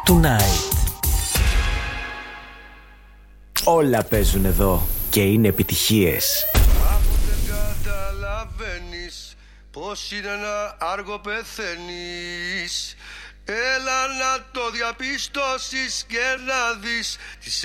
Tonight. Όλα παίζουν εδώ και είναι επιτυχίες. Αφού δεν καταλαβαίνεις πως είναι ένα άργο πεθαίνεις, έλα να το διαπιστώσεις και να δεις τις